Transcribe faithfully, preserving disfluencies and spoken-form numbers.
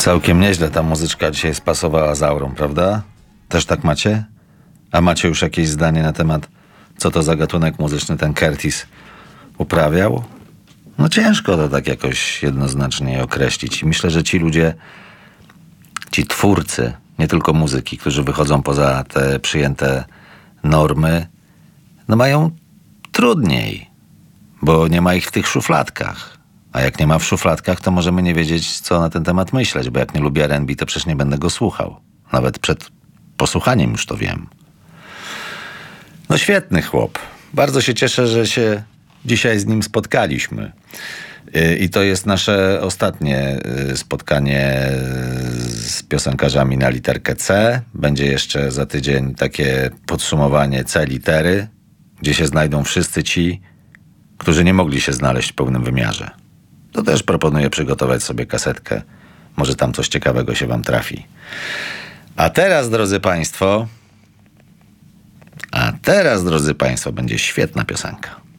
Całkiem nieźle ta muzyczka dzisiaj spasowała z aurą, prawda? Też tak macie? A macie już jakieś zdanie na temat, co to za gatunek muzyczny ten Curtis uprawiał? No ciężko to tak jakoś jednoznacznie określić. I myślę, że ci ludzie, ci twórcy, nie tylko muzyki, którzy wychodzą poza te przyjęte normy, no mają trudniej, bo nie ma ich w tych szufladkach. A jak nie ma w szufladkach, to możemy nie wiedzieć, co na ten temat myśleć, bo jak nie lubię R and B, to przecież nie będę go słuchał. Nawet przed posłuchaniem już to wiem. No świetny chłop. Bardzo się cieszę, że się dzisiaj z nim spotkaliśmy. I to jest nasze ostatnie spotkanie z piosenkarzami na literkę C. Będzie jeszcze za tydzień takie podsumowanie C litery, gdzie się znajdą wszyscy ci, którzy nie mogli się znaleźć w pełnym wymiarze. To też proponuję przygotować sobie kasetkę. Może tam coś ciekawego się wam trafi. A teraz, drodzy państwo, a teraz, drodzy państwo, będzie świetna piosenka.